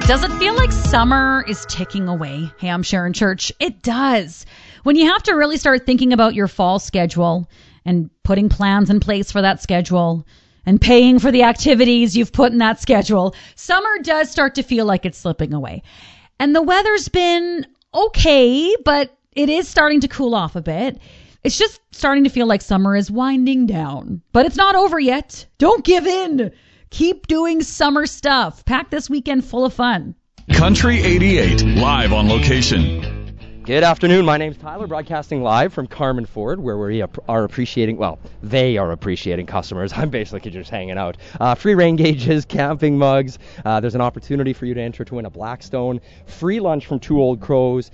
Does it feel like summer is ticking away? Hey, I'm Sharon Church. It does. When you have to really start thinking about your fall schedule and putting plans in place for that schedule and paying for the activities you've put in that schedule, summer does start to feel like it's slipping away. And the weather's been okay, but it is starting to cool off a bit. It's just starting to feel like summer is winding down. But it's not over yet. Don't give in. Keep doing summer stuff. Pack this weekend full of fun. Country 88, live on location. Good afternoon. My name's Tyler, broadcasting live from Carman Ford, where we are appreciating, well, they are appreciating customers. I'm basically just hanging out. Free rain gauges, camping mugs. There's an opportunity for you to enter to win a Blackstone. Free lunch from Two Old Crows.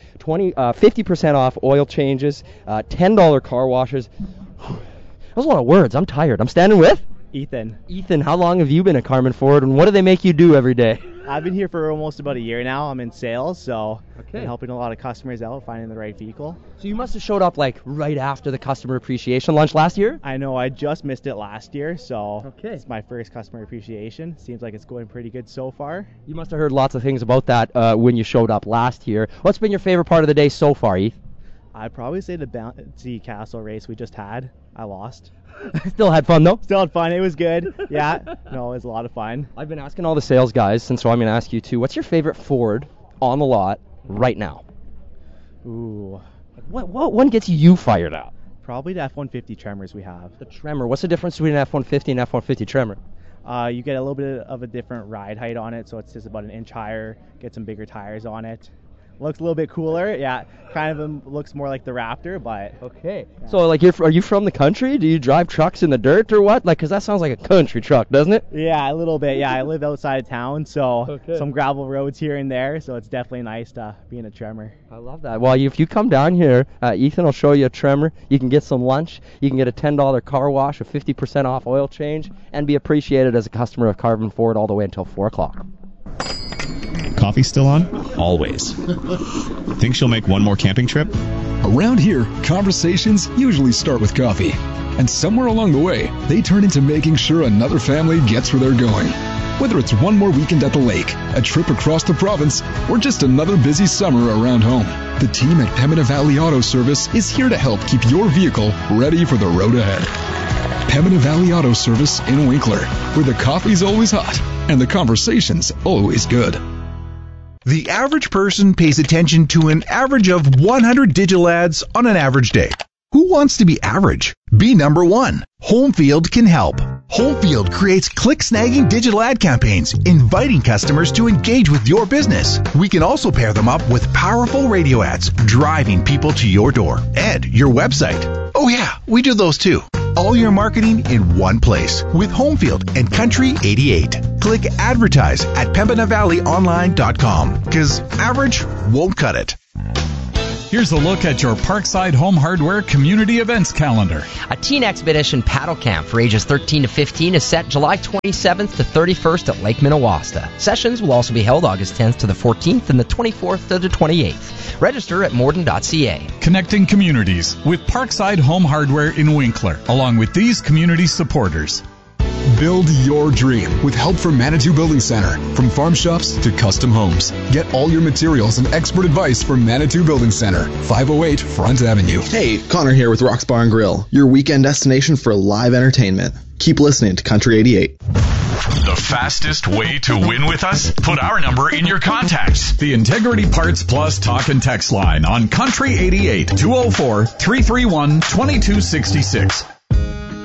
50% off oil changes. $10 car washes. That was a lot of words. I'm tired. I'm standing with Ethan, how long have you been at Carman Ford, and what do they make you do every day? I've been here for almost about a year now. I'm in sales, so I'm helping a lot of customers out, finding the right vehicle. So you must have showed up like right after the customer appreciation lunch last year? I know, I just missed it last year, so It's my first customer appreciation. Seems like it's going pretty good so far. You must have heard lots of things about that when you showed up last year. What's been your favorite part of the day so far, Eth? I'd probably say the Bouncy Castle race we just had. I lost. Still had fun, though? Still had fun. It was good. Yeah. No, it was a lot of fun. I've been asking all the sales guys, and so I'm going to ask you, too. What's your favorite Ford on the lot right now? Ooh. What one gets you fired up? Probably the F-150 Tremors we have. The Tremor. What's the difference between an F-150 and F-150 Tremor? You get a little bit of a different ride height on it, so it's just about an inch higher. Get some bigger tires on it. Looks a little bit cooler, yeah. Kind of looks more like the Raptor, but okay. Yeah. So, like, are you from the country? Do you drive trucks in the dirt or what? Like, because that sounds like a country truck, doesn't it? Yeah, a little bit. Yeah, I live outside of town, so some gravel roads here and there. So it's definitely nice to be in a Tremor. I love that. Well, if you come down here, Ethan will show you a Tremor. You can get some lunch. You can get a $10 car wash, a 50% off oil change, and be appreciated as a customer of Carman Ford all the way until 4 o'clock. Coffee still on? Always. Think she'll make one more camping trip? Around here, conversations usually start with coffee. And somewhere along the way, they turn into making sure another family gets where they're going. Whether it's one more weekend at the lake, a trip across the province, or just another busy summer around home, the team at Pembina Valley Auto Service is here to help keep your vehicle ready for the road ahead. Pembina Valley Auto Service in Winkler, where the coffee's always hot and the conversation's always good. The average person pays attention to an average of 100 digital ads on an average day. Who wants to be average? Be number one. Homefield can help. Homefield creates click-snagging digital ad campaigns, inviting customers to engage with your business. We can also pair them up with powerful radio ads, driving people to your door and your website. Oh yeah, we do those too. All your marketing in one place with Homefield and Country 88. Click advertise at PembinaValleyOnline.com because average won't cut it. Here's a look at your Parkside Home Hardware Community Events calendar. A Teen Expedition paddle camp for ages 13 to 15 is set July 27th to 31st at Lake Minnewaska. Sessions will also be held August 10th to the 14th and the 24th to the 28th. Register at morden.ca. Connecting communities with Parkside Home Hardware in Winkler, along with these community supporters. Build your dream with help from Manitou Building Center. From farm shops to custom homes. Get all your materials and expert advice from Manitou Building Center, 508 Front Avenue. Hey, Connor here with Rock's Bar and Grill, your weekend destination for live entertainment. Keep listening to Country 88. The fastest way to win with us? Put our number in your contacts. The Integrity Parts Plus talk and text line on Country 88 204-331-2266.